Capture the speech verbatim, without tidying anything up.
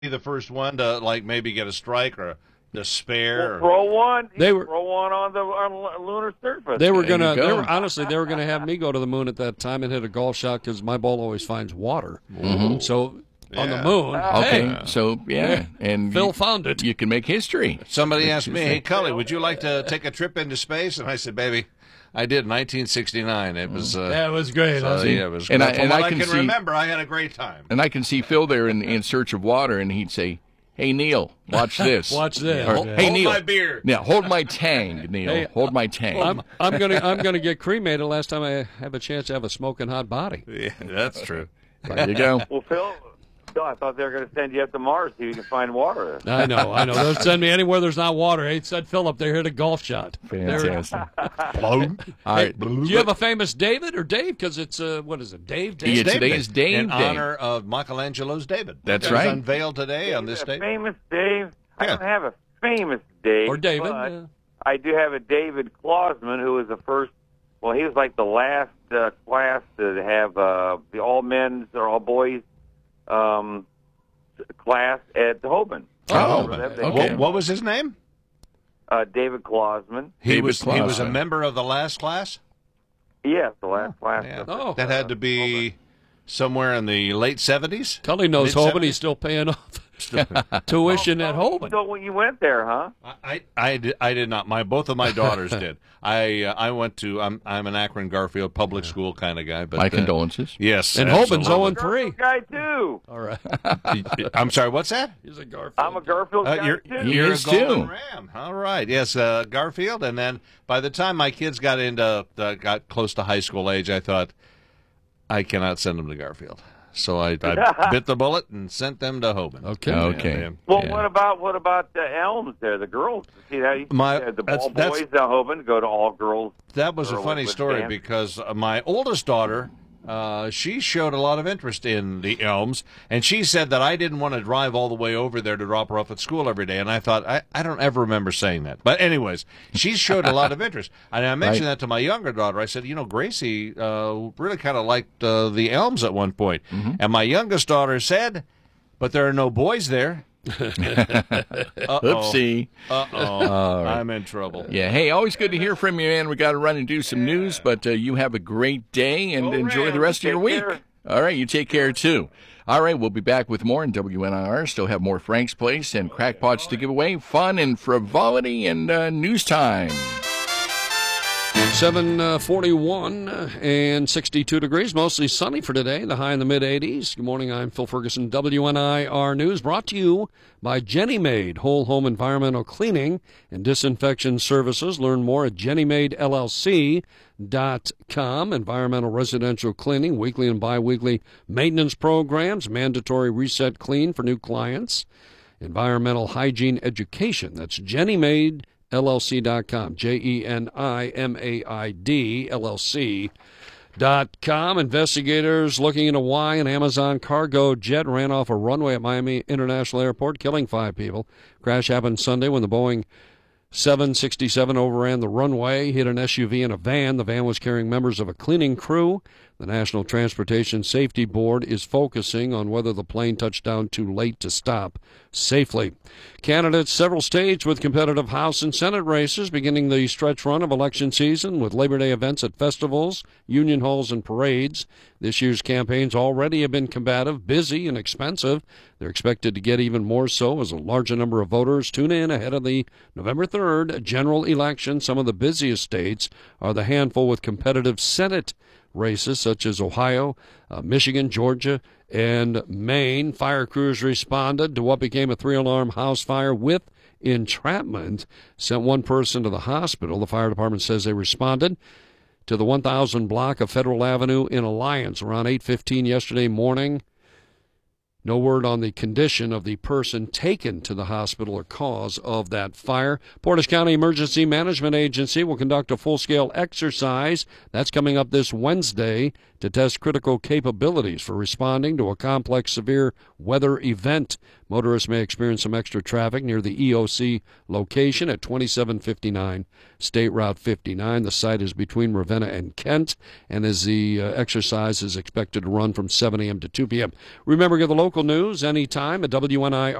be the first one to like maybe get a strike or a despair. Well, throw one. They were throw one on the on lunar surface. They were gonna. go. They were, honestly, they were gonna have me go to the moon at that time and hit a golf shot because my ball always finds water. Mm-hmm. So on the Yeah. moon, Okay, hey, so yeah, and Phil you, found it. you can make history. Somebody asked me, "Hey, Cully, would you like to take a trip into space?" And I said, "Baby, I did in nineteen sixty-nine. It was uh, That was great. uh, huh? yeah, it was. And good. I- From and what I I can can, see- remember, I had a great time. And I can see Phil there in, in search of water, and he'd say, "Hey Neil, watch this. Watch this. Or, Yeah. hey Hold Neil, my beer. yeah, hold my tang, Neil. Hey, hold my tang." I'm I'm gonna I'm gonna get cremated. Last time I have a chance to have a smoking hot body. Yeah, that's true. There you go. Well, Phil, Phil, I thought they were going to send you up to Mars so you can find water. I know, I know. They'll send me anywhere there's not water. Hey, said Philip, they hit a golf shot. Fantastic. Hello. All right. Do you have a famous David or Dave? Because it's uh, what is it, Dave? Dave? Yeah, today is Dave in Day. honor of Michelangelo's David. That's That was right. unveiled today on this a day. famous Dave. I Yeah. don't have a famous Dave. Or David? but yeah. I do have a David Klausman, who was the first. Well, he was like the last uh, class to have uh, the all men's or all boys um, class at the Hoban. Oh, Remember that? They- okay. What, what was his name? Uh, David Klausman. He David was he was a Klausman. member of the last class. Yes, the last class. Yeah. of- Oh. That had to be somewhere in the late seventies. Cully knows Hoban. Mid-seventies? He's still paying off tuition at Hoban. So when you went there, huh? I, I, I, did, I did not. My both of my daughters did. I uh, I went to. I'm I'm an Akron Garfield public school kind of guy. But My uh, condolences. yes, And absolutely. Hoban's oh and three. Guy too. All right. I'm sorry. What's that? He's a Garfield. I'm a Garfield Uh, guy you're too. He you're is a Golden too. Ram. All right. Yes, uh, Garfield. And then by the time my kids got into uh, got close to high school age, I thought I cannot send them to Garfield. So I, I bit the bullet and sent them to Hoban. Okay. Okay. Yeah, Well, Yeah. what about what about the Elms there? The girls. See how you My- uh, the that's- all that's- boys down Hoban go to all girls. That was a Or funny with story Dan. because uh, my oldest daughter, uh, she showed a lot of interest in the Elms, and she said that I didn't want to drive all the way over there to drop her off at school every day. And I thought, I, I don't ever remember saying that. But anyways, she showed a lot of interest. And I mentioned Right. that to my younger daughter. I said, you know, Gracie uh, really kind of liked uh, the Elms at one point. Mm-hmm. And my youngest daughter said, but there are no boys there. Uh-oh. Oopsie. Uh-oh. I'm in trouble. Yeah. Hey, always good to hear from you, man. We got to run and do some news, but uh, you have a great day and Go enjoy the Rams. rest of your Take week. care. All right, you take care too. All right, we'll be back with more in W N I R. Still have more Frank's Place and crackpots to give away, fun and frivolity and uh, news time. seven forty-one and sixty-two degrees, mostly sunny for today, the high in the mid-eighties. Good morning, I'm Phil Ferguson, W N I R News, brought to you by Jenny Maid, whole home environmental cleaning and disinfection services. Learn more at jenny maid l l c dot com. Environmental residential cleaning, weekly and bi-weekly maintenance programs, mandatory reset clean for new clients, environmental hygiene education. That's Jenny Maid, L L C dot com, J E N I M A I D, L L C dot com. Investigators looking into why an Amazon cargo jet ran off a runway at Miami International Airport, killing five people. Crash happened Sunday when the Boeing seven sixty-seven overran the runway, hit an S U V and a van. The van was carrying members of a cleaning crew. The National Transportation Safety Board is focusing on whether the plane touched down too late to stop safely. Candidates several states with competitive House and Senate races beginning the stretch run of election season with Labor Day events at festivals, union halls, and parades. This year's campaigns already have been combative, busy, and expensive. They're expected to get even more so as a larger number of voters tune in ahead of the November third general election. Some of the busiest states are the handful with competitive Senate races such as Ohio, uh, Michigan, Georgia, and Maine. Fire crews responded to what became a three-alarm house fire with entrapment, sent one person to the hospital. The fire department says they responded to the one thousand block of Federal Avenue in Alliance around eight fifteen yesterday morning. No word on the condition of the person taken to the hospital or cause of that fire. Portage County Emergency Management Agency will conduct a full-scale exercise. That's coming up this Wednesday to test critical capabilities for responding to a complex severe weather event. Motorists may experience some extra traffic near the E O C location at twenty-seven fifty-nine State Route fifty-nine. The site is between Ravenna and Kent, and as the uh, exercise is expected to run from seven a.m. to two p.m. Remember, get the local news anytime at W N I